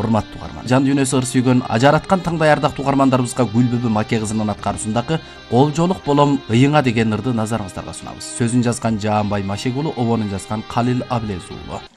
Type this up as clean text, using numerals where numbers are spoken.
урматтуу угарман. Жан дүйнөсү ыр сүйгөн ажараткан таңдай ардактуу угармандарыбызга Гүлбүбү Маке кызынын аткаруусундагы Колжолук болом ыйыңа деген ырды назарыңыздарга сунабыз. Сөзүн жазган Жаанбай Машек уулу, обонун жазган Калил Абилез уулу.